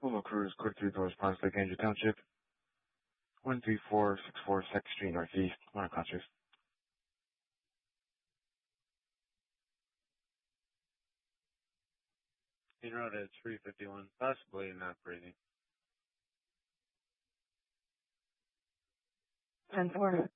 Holo Cruise, Quick 3 response, Lake Andrew Township, 13464 2nd Street Northeast, unconscious. In route at 351, possibly not breathing. 10-4.